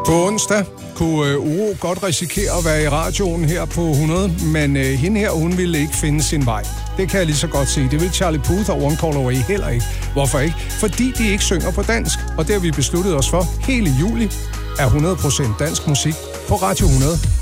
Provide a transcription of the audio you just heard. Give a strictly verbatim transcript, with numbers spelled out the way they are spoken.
På onsdag kunne uh, Uro godt risikere at være i radioen her på hundrede, men uh, hende her, hun ville ikke finde sin vej. Det kan jeg lige så godt se. Det vil Charlie Puth og One Call Away heller ikke. Hvorfor ikke? Fordi de ikke synger på dansk, og det har vi besluttet os for hele juli er hundrede procent dansk musik på Radio hundrede.